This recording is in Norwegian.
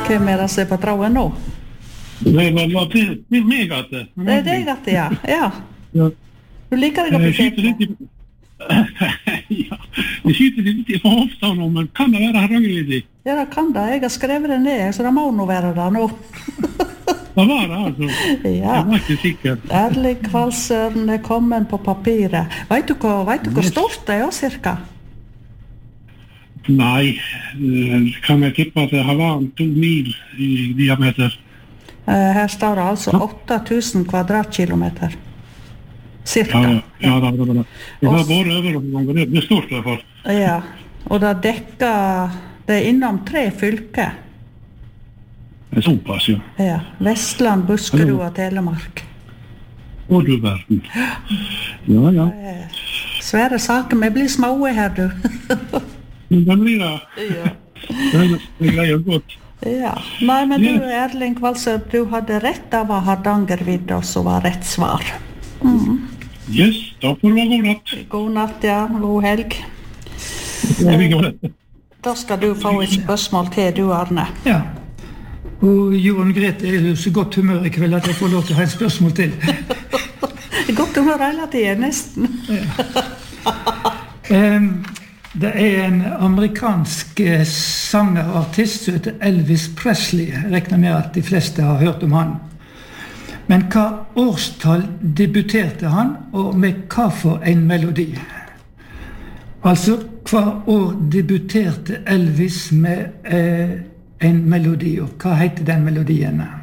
Hvem det som på tråden nå? Det var meg at det. Det deg at det, ja. Ja. Du liker deg Jeg skyter litt i... Ja, jeg skyter litt i hofta nå, men kan det være Hardangervidda? Ja, det kan det. Jeg har skrevet det ned, så det må nå være det nå. Det var det, altså. Ja. Jeg var ikke sikker. Erling Kvalsøren kommet på papiret. Vet du hvor stort det cirka? Nei, kan jeg tippe at det har vært 2 mil i diameter. Her står det altså 8000 kvadratkilometer. Cirka. Ja, det var det. Det var bare over noen ganger. Det er stort i hvert fall. Ja, og det dekker, det innom 3 fylker. Det er såpass, ja. Ja, Vestland, Buskerud og Telemark. Og du verden. Ja. Svære saker, vi blir små her, du. Men det blir det. Ja. Det greier godt. Ja, nei, men du, Erling Kvalsøren, du hadde rett av Hardangervidda, så var rett svar. Yes, da får det være god natt. God natt, ja. God helg. Da skal du få et spørsmål til, du, Arne. Ja. Og Jorunn Grete er jo så godt humør i kveld at jeg får lov til å ha et spørsmål til. Godt humør hele tiden, nesten. Det er en amerikansk sanger og artist som heter Elvis Presley. Jeg regner med at de fleste har hørt om han. Men hva årstall debuterte han, og med hva for en melodi? Altså, hva år debuterte Elvis med en melodi, og hva heter den melodien?